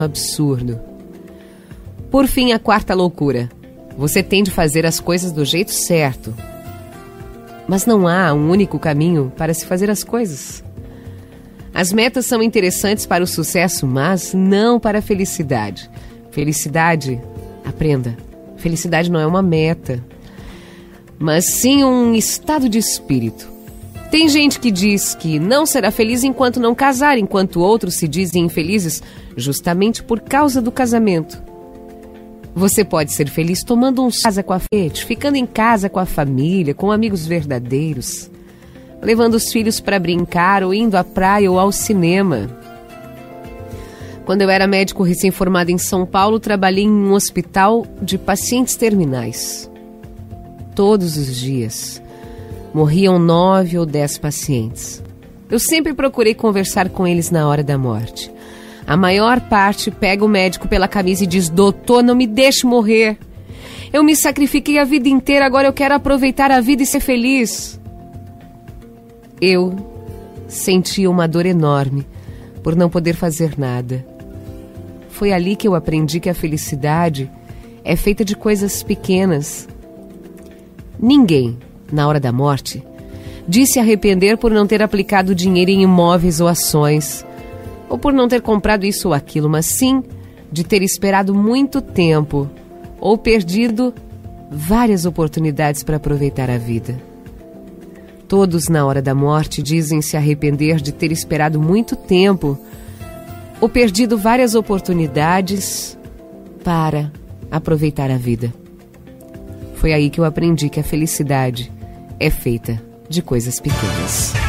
absurdo. Por fim, a quarta loucura. Você tem de fazer as coisas do jeito certo. Mas não há um único caminho para se fazer as coisas. As metas são interessantes para o sucesso, mas não para a felicidade. Felicidade, aprenda, felicidade não é uma meta, mas sim um estado de espírito. Tem gente que diz que não será feliz enquanto não casar, enquanto outros se dizem infelizes justamente por causa do casamento. Você pode ser feliz tomando um chá com a fete, ficando em casa com a família, com amigos verdadeiros, levando os filhos para brincar ou indo à praia ou ao cinema. Quando eu era médico recém-formado em São Paulo, trabalhei em um hospital de pacientes terminais. Todos os dias morriam 9 ou 10 pacientes. Eu sempre procurei conversar com eles na hora da morte. A maior parte pega o médico pela camisa e diz: doutor, não me deixe morrer. Eu me sacrifiquei a vida inteira, agora eu quero aproveitar a vida e ser feliz. Eu senti uma dor enorme por não poder fazer nada. Foi ali que eu aprendi que a felicidade é feita de coisas pequenas. Ninguém, na hora da morte, diz se arrepender por não ter aplicado dinheiro em imóveis ou ações, ou por não ter comprado isso ou aquilo, mas sim de ter esperado muito tempo ou perdido várias oportunidades para aproveitar a vida. Todos, na hora da morte, dizem se arrepender de ter esperado muito tempo ou perdido várias oportunidades para aproveitar a vida. Foi aí que eu aprendi que a felicidade é feita de coisas pequenas.